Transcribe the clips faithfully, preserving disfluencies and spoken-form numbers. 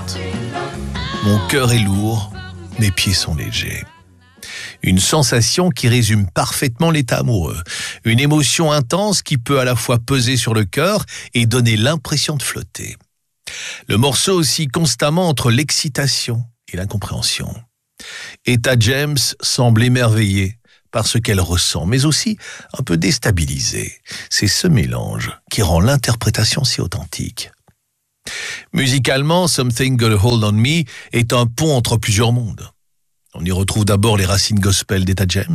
Mon cœur est lourd, mes pieds sont légers. Une sensation qui résume parfaitement l'état amoureux. Une émotion intense qui peut à la fois peser sur le cœur et donner l'impression de flotter. Le morceau oscille constamment entre l'excitation et l'incompréhension. Etta James semble émerveillée par ce qu'elle ressent, mais aussi un peu déstabilisée. C'est ce mélange qui rend l'interprétation si authentique. Musicalement, Something Got a Hold on Me est un pont entre plusieurs mondes. On y retrouve d'abord les racines gospel d'Etta James.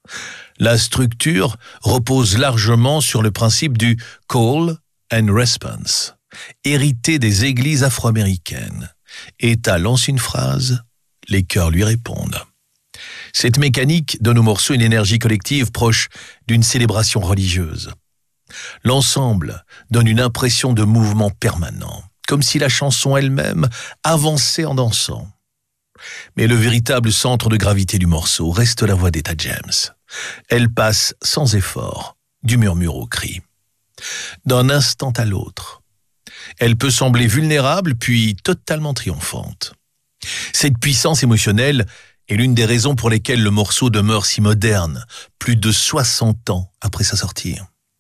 La structure repose largement sur le principe du call and response, hérité des églises afro-américaines. Etta lance une phrase, les chœurs lui répondent. Cette mécanique donne au morceau une énergie collective proche d'une célébration religieuse. L'ensemble donne une impression de mouvement permanent, comme si la chanson elle-même avançait en dansant. Mais le véritable centre de gravité du morceau reste la voix d'Etta James. Elle passe sans effort, du murmure au cri. D'un instant à l'autre, elle peut sembler vulnérable puis totalement triomphante. Cette puissance émotionnelle est l'une des raisons pour lesquelles le morceau demeure si moderne, plus de soixante ans après sa sortie.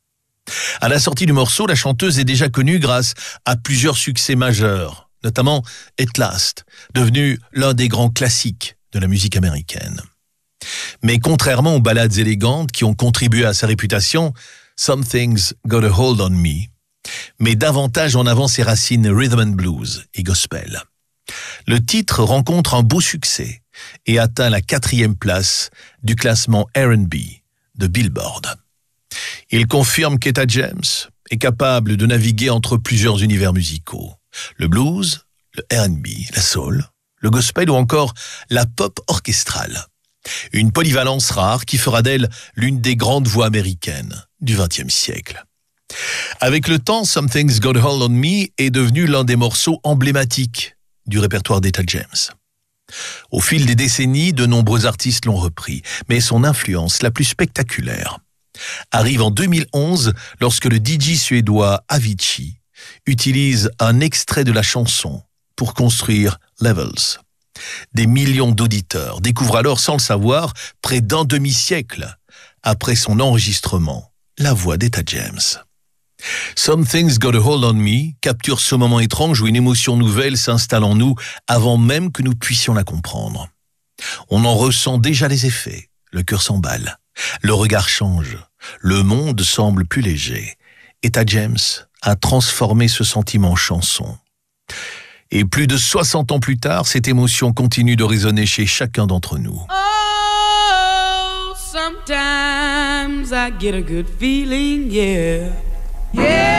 À la sortie du morceau, la chanteuse est déjà connue grâce à plusieurs succès majeurs, notamment At Last, devenu l'un des grands classiques de la musique américaine. Mais contrairement aux ballades élégantes qui ont contribué à sa réputation, Something's Got a Hold on Me met davantage en avant ses racines rhythm and blues et gospel. Le titre rencontre un beau succès et atteint la quatrième place du classement R and B de Billboard. Il confirme qu'Etta James est capable de naviguer entre plusieurs univers musicaux. Le blues, le R and B, la soul, le gospel ou encore la pop orchestrale. Une polyvalence rare qui fera d'elle l'une des grandes voix américaines du vingtième siècle. Avec le temps, Something's Got a Hold on Me est devenu l'un des morceaux emblématiques du répertoire d'Etta James. Au fil des décennies, de nombreux artistes l'ont repris, mais son influence la plus spectaculaire arrive en deux mille onze lorsque le D J suédois Avicii utilise un extrait de la chanson pour construire Levels. Des millions d'auditeurs découvrent alors, sans le savoir, près d'un demi-siècle après son enregistrement, la voix d'Etta James. Something's Got a Hold on Me capture ce moment étrange où une émotion nouvelle s'installe en nous avant même que nous puissions la comprendre. On en ressent déjà les effets, le cœur s'emballe, le regard change, le monde semble plus léger. Etta James a transformé ce sentiment en chanson. Et plus de soixante ans plus tard, cette émotion continue de résonner chez chacun d'entre nous. Oh, sometimes I get a good feeling, yeah. Yeah.